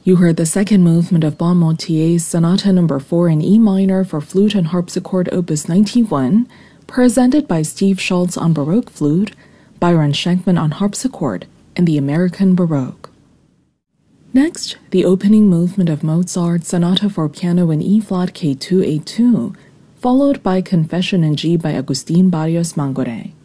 You heard the second movement of Bon Montier's Sonata No. 4 in E minor for flute and harpsichord Opus 91, presented by Steve Schultz on Baroque flute, Byron Schenkman on harpsichord, and the American Baroque. Next, the opening movement of Mozart's Sonata for Piano in E-flat K2A2, followed by Confession in G by Agustin Barrios Mangoré.